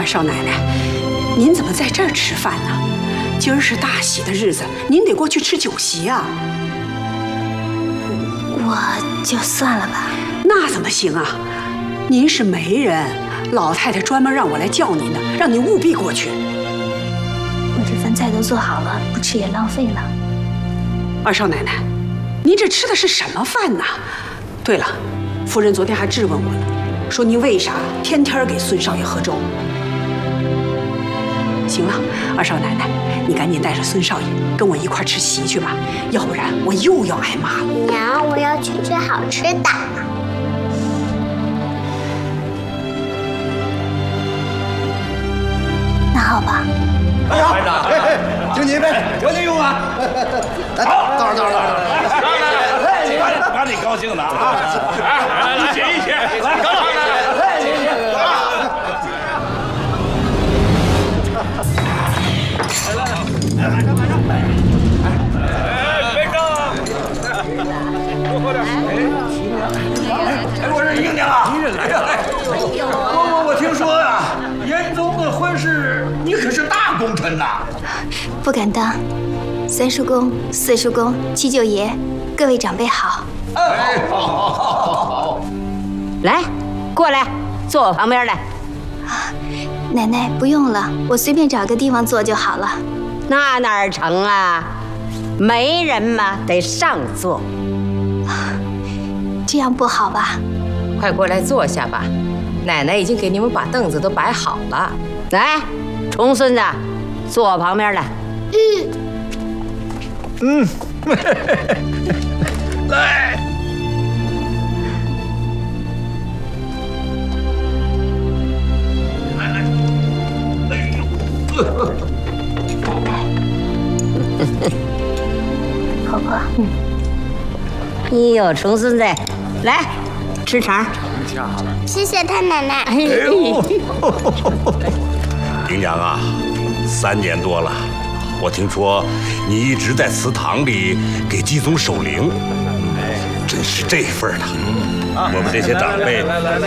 少奶奶，您怎么在这儿吃饭呢？今儿是大喜的日子，您得过去吃酒席啊。 我就算了吧。 那怎么行啊？您是媒人，老太太专门让我来叫您的，让您务必过去。 我这饭菜都做好了，不吃也浪费了。 二少奶奶，您这吃的是什么饭呢？对了，夫人昨天还质问我了，说您为啥天天给孙少爷喝粥？行了，二少奶奶，你赶紧带着孙少爷跟我一块吃席去吧，要不然我又要挨骂了。 娘，我要去吃好吃的。 那好吧。 哎呀，敬你一杯， 有你用啊！ 好，到了。 把你高兴的啊！来，写一写，多喝点。哎，我是英娘啊！我听说呀，严宗的婚事，你可是大功臣呐！ 不敢当。三叔公、四叔公、七舅爷，各位长辈好。 哎，好。 来，过来，坐我旁边来。 奶奶不用了，我随便找个地方坐就好了。 那哪成啊？媒人嘛，得上座。 这样不好吧？ 快过来坐下吧，奶奶已经给你们把凳子都摆好了。 来，重孙子，坐我旁边来。 来。 婆婆， 哎呦，重孙子，来吃肠。 谢谢太奶奶。 哎呦， 姨娘啊，3年多了，我听说你一直在祠堂里给继宗守灵，真是这份的。我们这些长辈